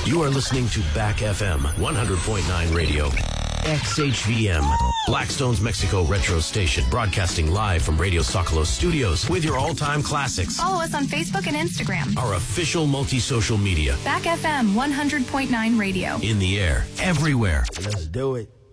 You are listening to Back FM 100.9 radio. XHVM, Blackstone's Mexico retro station, broadcasting live from Radio Socolos studios with your all-time classics. Follow us on Facebook and Instagram. Our official multi-social media. Back FM 100.9 radio. In the air, everywhere. Let's do it.